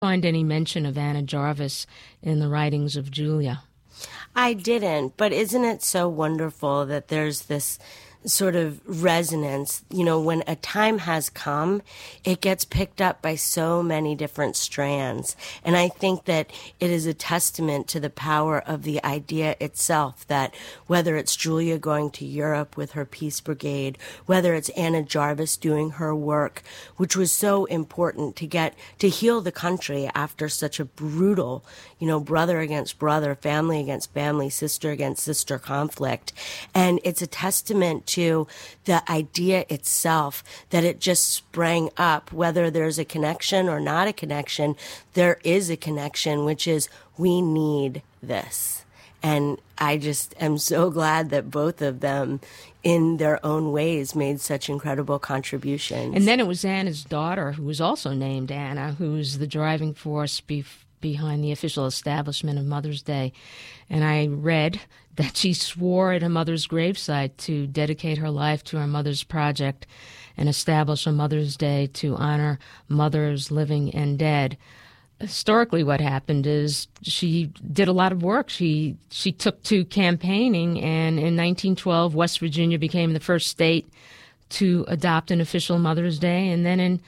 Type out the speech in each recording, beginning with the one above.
Find any mention of Anna Jarvis in the writings of Julia? I didn't, but isn't it so wonderful that there's this sort of resonance? You know, when a time has come, it gets picked up by so many different strands. And I think that it is a testament to the power of the idea itself, that whether it's Julia going to Europe with her Peace Brigade, whether it's Anna Jarvis doing her work, which was so important to heal the country after such a brutal, brother against brother, family against family, sister against sister conflict. And it's a testament to the idea itself that it just sprang up. Whether there's a connection or not a connection, there is a connection, which is we need this. And I just am so glad that both of them, in their own ways, made such incredible contributions. And then it was Anna's daughter, who was also named Anna, who's the driving force behind the official establishment of Mother's Day. And I read that she swore at her mother's gravesite to dedicate her life to her mother's project and establish a Mother's Day to honor mothers living and dead. Historically, what happened is she did a lot of work. She took to campaigning, and in 1912, West Virginia became the first state to adopt an official Mother's Day. And then in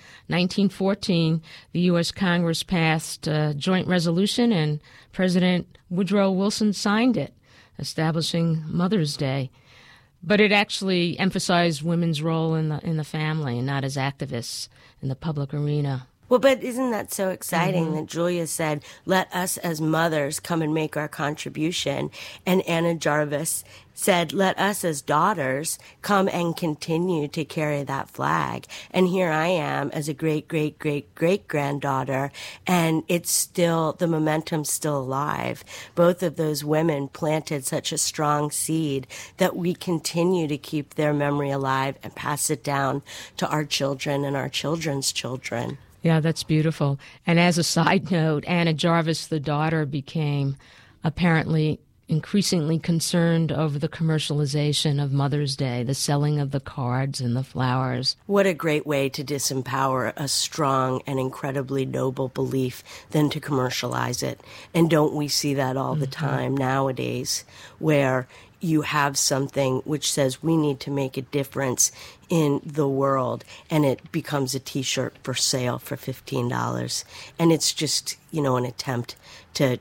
1914, the U.S. Congress passed a joint resolution, and President Woodrow Wilson signed it, establishing Mother's Day. But it actually emphasized women's role in the family and not as activists in the public arena. Well, but isn't that so exciting that Julia said, let us as mothers come and make our contribution, and Anna Jarvis said, let us as daughters come and continue to carry that flag. And here I am as a great-great-great-great-granddaughter, and it's still, the momentum's still alive. Both of those women planted such a strong seed that we continue to keep their memory alive and pass it down to our children and our children's children. Yeah, that's beautiful. And as a side note, Anna Jarvis, the daughter, became apparently increasingly concerned over the commercialization of Mother's Day, the selling of the cards and the flowers. What a great way to disempower a strong and incredibly noble belief than to commercialize it. And don't we see that all the time nowadays, where you have something which says we need to make a difference in the world, and it becomes a T-shirt for sale for $15. And it's just, an attempt to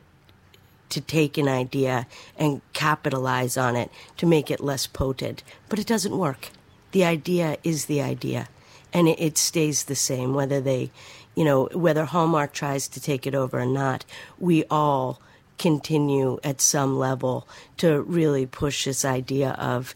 take an idea and capitalize on it to make it less potent. But it doesn't work. The idea is the idea, and it stays the same, whether whether Hallmark tries to take it over or not. We all continue at some level to really push this idea of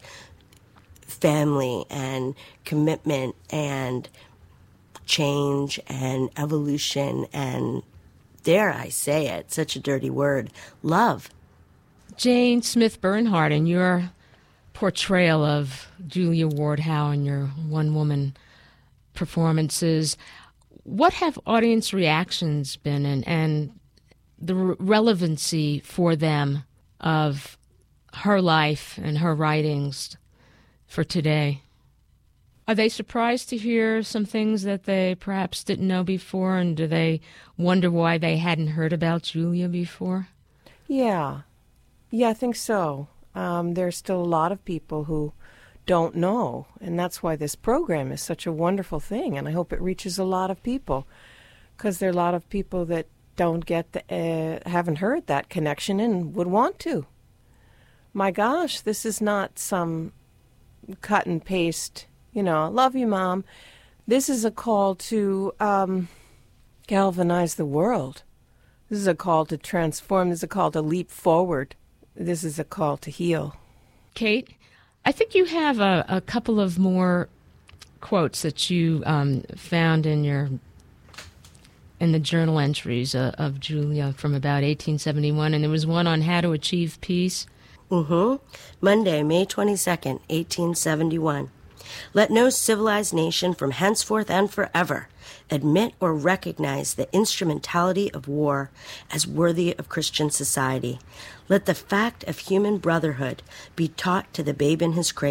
family and commitment and change and evolution and, dare I say it, such a dirty word, love. Jane Smith Bernhardt, in your portrayal of Julia Ward Howe in your one-woman performances, what have audience reactions been and the relevancy for them of her life and her writings for today? Are they surprised to hear some things that they perhaps didn't know before, and do they wonder why they hadn't heard about Julia before? Yeah, I think so. There's still a lot of people who don't know, and that's why this program is such a wonderful thing, and I hope it reaches a lot of people, because there are a lot of people that don't haven't heard that connection and would want to. My gosh, this is not some cut and paste, love you, Mom. This is a call to galvanize the world. This is a call to transform. This is a call to leap forward. This is a call to heal. Kate, I think you have a couple of more quotes that you found in the journal entries of Julia from about 1871, and there was one on how to achieve peace. Monday, May 22nd, 1871. Let no civilized nation from henceforth and forever admit or recognize the instrumentality of war as worthy of Christian society. Let the fact of human brotherhood be taught to the babe in his cradle.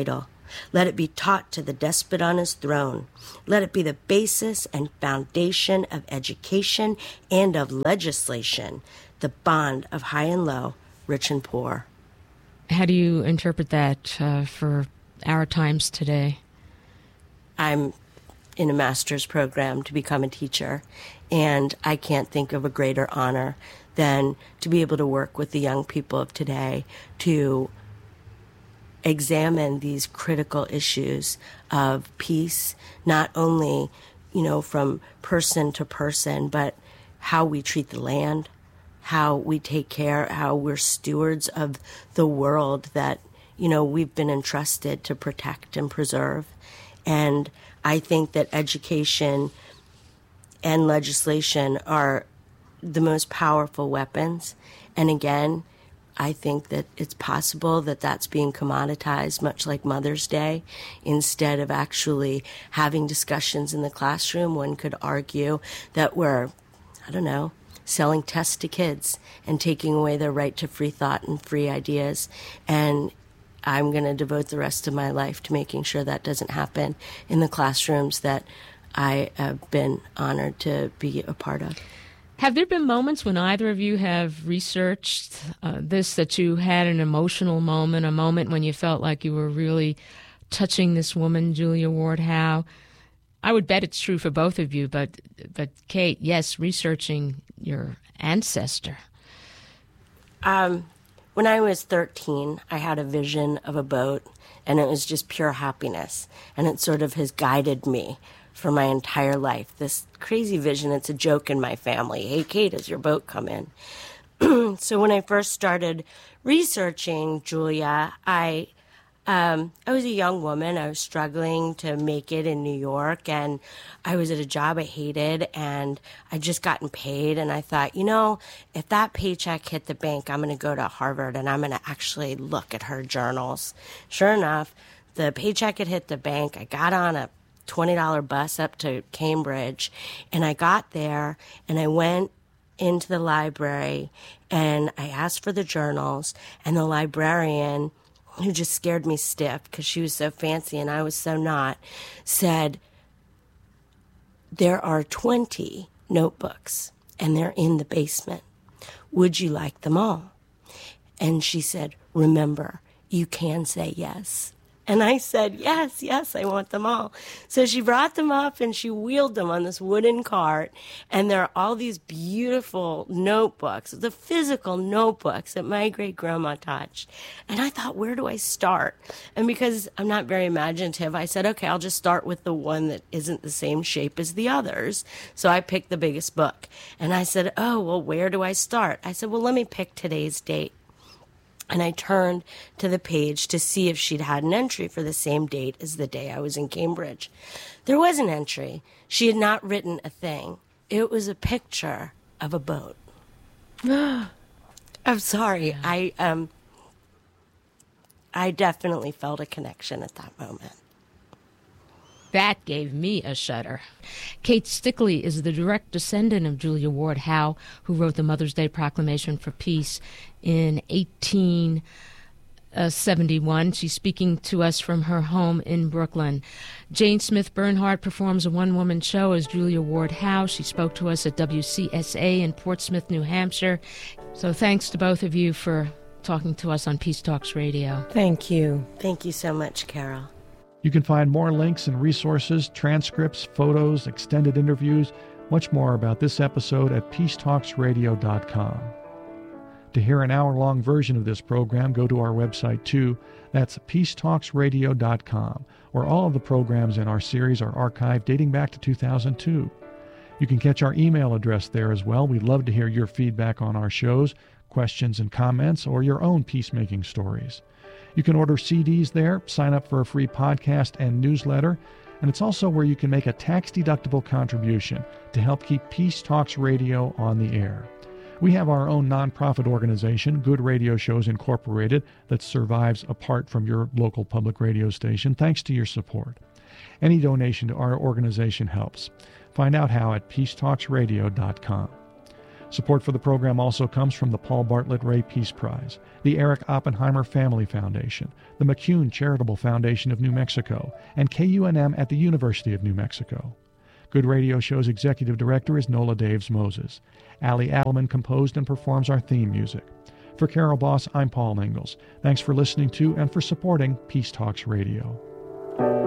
Let it be taught to the despot on his throne. Let it be the basis and foundation of education and of legislation, the bond of high and low, rich and poor. How do you interpret that for our times today? I'm in a master's program to become a teacher, and I can't think of a greater honor than to be able to work with the young people of today to examine these critical issues of peace, not only, from person to person, but how we treat the land, how we take care, how we're stewards of the world that, we've been entrusted to protect and preserve. And I think that education and legislation are the most powerful weapons. And again, I think that it's possible that that's being commoditized, much like Mother's Day. Instead of actually having discussions in the classroom, one could argue that we're, selling tests to kids and taking away their right to free thought and free ideas. And I'm going to devote the rest of my life to making sure that doesn't happen in the classrooms that I have been honored to be a part of. Have there been moments when either of you have researched this, that you had an emotional moment, a moment when you felt like you were really touching this woman, Julia Ward Howe? I would bet it's true for both of you, but Kate, yes, researching your ancestor. When I was 13, I had a vision of a boat, and it was just pure happiness, and it sort of has guided me for my entire life. This crazy vision, it's a joke in my family. Hey, Kate, does your boat come in? So when I first started researching Julia, I was a young woman. I was struggling to make it in New York, and I was at a job I hated, and I'd just gotten paid, and I thought, if that paycheck hit the bank, I'm going to go to Harvard, and I'm going to actually look at her journals. Sure enough, the paycheck had hit the bank. I got on a $20 bus up to Cambridge, and I got there, and I went into the library, and I asked for the journals, and the librarian, who just scared me stiff because she was so fancy and I was so not, said, there are 20 notebooks, and they're in the basement. Would you like them all? And she said, remember, you can say yes. And I said, yes, I want them all. So she brought them up and she wheeled them on this wooden cart. And there are all these beautiful notebooks, the physical notebooks that my great-grandma touched. And I thought, where do I start? And because I'm not very imaginative, I said, okay, I'll just start with the one that isn't the same shape as the others. So I picked the biggest book. And I said, oh, well, where do I start? I said, well, let me pick today's date. And I turned to the page to see if she'd had an entry for the same date as the day I was in Cambridge. There was an entry. She had not written a thing. It was a picture of a boat. I'm sorry. I definitely felt a connection at that moment. That gave me a shudder. Kate Stickley is the direct descendant of Julia Ward Howe, who wrote the Mother's Day Proclamation for Peace in 1871. She's speaking to us from her home in Brooklyn. Jane Smith Bernhardt performs a one-woman show as Julia Ward Howe. She spoke to us at WCSA in Portsmouth, New Hampshire. So thanks to both of you for talking to us on Peace Talks Radio. Thank you. Thank you so much, Carol. You can find more links and resources, transcripts, photos, extended interviews, much more about this episode at peacetalksradio.com. To hear an hour-long version of this program, go to our website too. That's peacetalksradio.com, where all of the programs in our series are archived dating back to 2002. You can catch our email address there as well. We'd love to hear your feedback on our shows, questions and comments, or your own peacemaking stories. You can order CDs there, sign up for a free podcast and newsletter, and it's also where you can make a tax-deductible contribution to help keep Peace Talks Radio on the air. We have our own nonprofit organization, Good Radio Shows Incorporated, that survives apart from your local public radio station thanks to your support. Any donation to our organization helps. Find out how at peacetalksradio.com. Support for the program also comes from the Paul Bartlett Ray Peace Prize, the Eric Oppenheimer Family Foundation, the McCune Charitable Foundation of New Mexico, and KUNM at the University of New Mexico. Good Radio Show's executive director is Nola Daves Moses. Allie Adelman composed and performs our theme music. For Carol Boss, I'm Paul Ingalls. Thanks for listening to and for supporting Peace Talks Radio.